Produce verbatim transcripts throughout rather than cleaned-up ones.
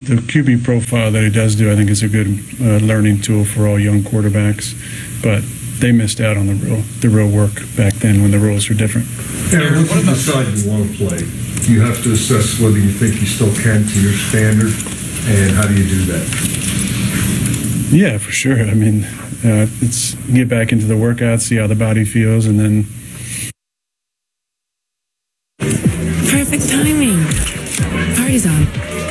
the Q B profile that he does do, I think, is a good uh, learning tool for all young quarterbacks. But they missed out on the real the real work back then when the rules were different. Aaron, once you decide you want to play, you have to assess whether you think you still can to your standard, and how do you do that? Yeah, for sure. I mean, uh, it's get back into the workout, see how the body feels, and then. Perfect timing. Party's on.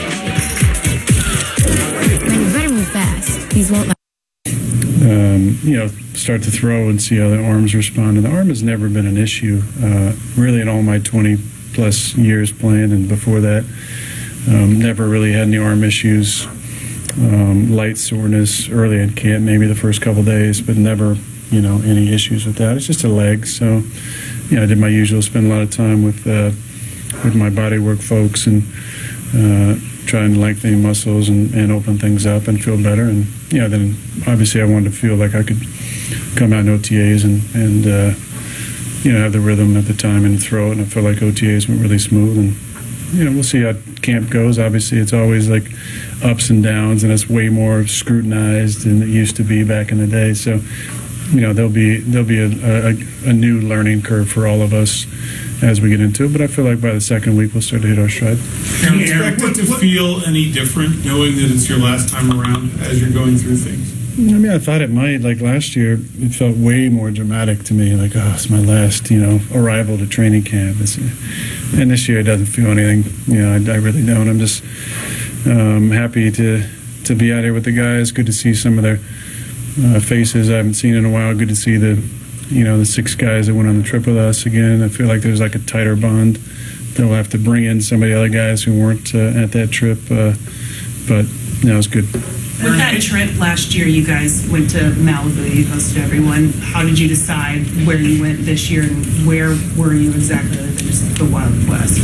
Now you better move fast. These won't. Um, you know, start to throw and see how the arms respond. And the arm has never been an issue, uh, really, in all my twenty plus years playing, and before that, um, never really had any arm issues. Um, light soreness early in camp, maybe the first couple days, but never, you know, any issues with that. It's just a leg. So, you know, I did my usual, spend a lot of time with uh, with my bodywork folks and uh, trying to lengthen muscles and, and open things up and feel better. And, you know, then obviously I wanted to feel like I could come out in O T As and, and uh, you know, have the rhythm at the time and throw it. And I feel like O T As went really smooth. And, you know, we'll see how camp goes. Obviously, it's always like ups and downs, and it's way more scrutinized than it used to be back in the day. So, you know, there'll be there'll be a, a, a new learning curve for all of us as we get into it. But I feel like by the second week, we'll start to hit our stride. Do you expect it to feel any different, knowing that it's your last time around as you're going through things? I mean, I thought it might. Like last year, it felt way more dramatic to me. Like, oh, it's my last, you know, arrival to training camp. It's, and this year, it doesn't feel anything. You know, I, I really don't. I'm just um, happy to to be out here with the guys. Good to see some of their uh, faces I haven't seen in a while. Good to see the, you know, the six guys that went on the trip with us again. I feel like there's like a tighter bond. They'll have to bring in some of the other guys who weren't uh, at that trip. Uh, but, you know, it was good. With that trip last year, you guys went to Malibu, you hosted everyone. How did you decide where you went this year, and where were you exactly other than just the Wild West?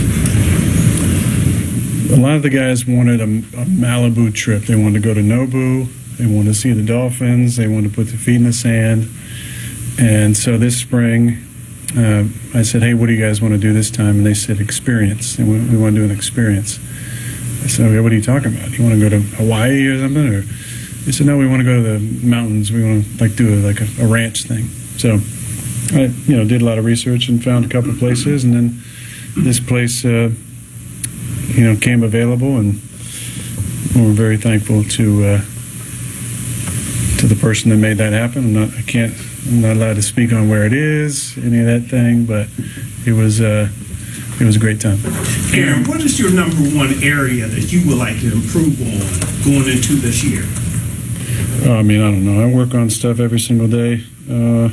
A lot of the guys wanted a, a Malibu trip. They wanted to go to Nobu. They wanted to see the dolphins. They wanted to put their feet in the sand. And so this spring, uh, I said, hey, what do you guys want to do this time? And they said, experience. And we, we want to do an experience. I said, okay, what are you talking about? You want to go to Hawaii or something? Or they said, no, we want to go to the mountains. We want to like do a, like a, a ranch thing. So I, you know, did a lot of research and found a couple of places, and then this place, uh, you know, came available, and we're very thankful to uh, to the person that made that happen. I'm not, I can't, I'm not allowed to speak on where it is, any of that thing, but it was. Uh, It was a great time. Aaron, what is your number one area that you would like to improve on going into this year? Uh, I mean, I don't know. I work on stuff every single day. Uh,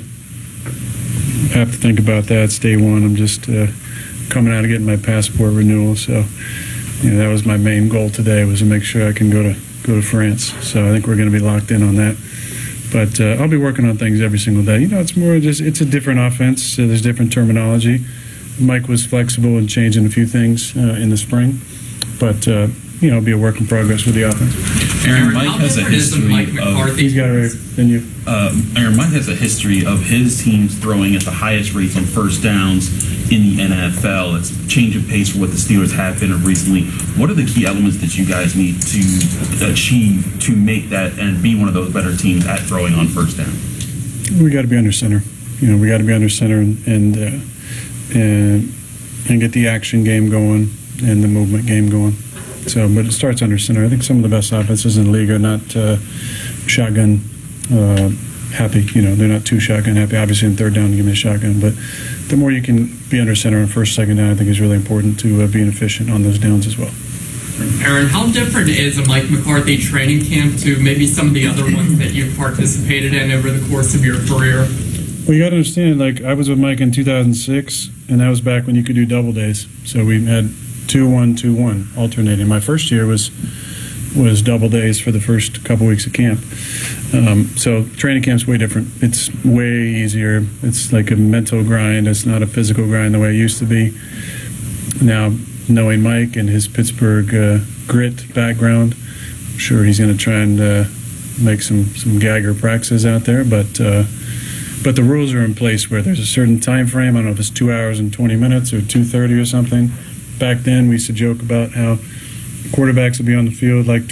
have to think about that. It's day one. I'm just uh, coming out of getting my passport renewal, so you know that was my main goal today, was to make sure I can go to go to France. So I think we're going to be locked in on that. But uh, I'll be working on things every single day. You know, it's more just it's a different offense. So there's different terminology. Mike was flexible in changing a few things uh, in the spring, but uh, you know, it'll be a work in progress with the offense. Aaron, Mike has a history of. He's got it right than you. Um, Aaron, Mike has a history of his teams throwing at the highest rates on first downs in the N F L. It's a change of pace for what the Steelers have been recently. What are the key elements that you guys need to achieve to make that and be one of those better teams at throwing on first down? We got to be under center. You know, we got to be under center and. and uh, And, and get the action game going and the movement game going. So, but it starts under center. I think some of the best offenses in the league are not uh, shotgun uh, happy. You know, they're not too shotgun happy. Obviously, in third down, give me a shotgun. But the more you can be under center on first, second down, I think is really important to uh, being efficient on those downs as well. Aaron, how different is a Mike McCarthy training camp to maybe some of the other ones that you've participated in over the course of your career? Well, you got to understand, like, I was with Mike in two thousand six, and that was back when you could do double days. So we had two one, two one, alternating. My first year was was double days for the first couple weeks of camp. Um, so training camp's way different. It's way easier. It's like a mental grind. It's not a physical grind the way it used to be. Now, knowing Mike and his Pittsburgh uh, grit background, I'm sure he's going to try and uh, make some, some Gagger practices out there, but uh, But the rules are in place where there's a certain time frame. I don't know if it's two hours and twenty minutes or two thirty or something. Back then, we used to joke about how quarterbacks would be on the field like